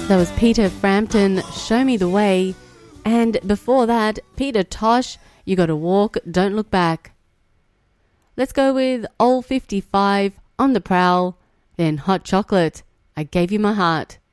That was Peter Frampton, Show Me the Way. And before that, Peter Tosh, You Gotta Walk, Don't Look Back. Let's go with Old 55, On the Prowl, then Hot Chocolate, I Gave You My Heart.